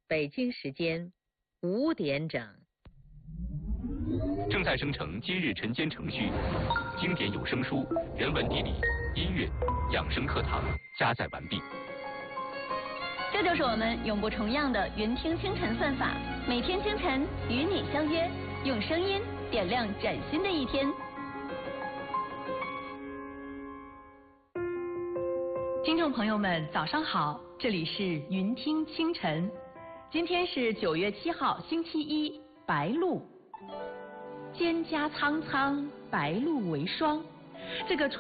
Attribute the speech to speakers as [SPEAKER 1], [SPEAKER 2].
[SPEAKER 1] 北京时间5点整。
[SPEAKER 2] 正在生成今日晨间程序，经典有声书、人文地理、音乐、养生课堂加载完毕。
[SPEAKER 3] 这就是我们永不重样的云听清晨算法，每天清晨与你相约，用声音点亮崭新的一天。
[SPEAKER 4] 听众朋友们，早上好，这里是云听清晨。今天是9月7号，星期一，白露。蒹葭苍苍，白露为霜。这个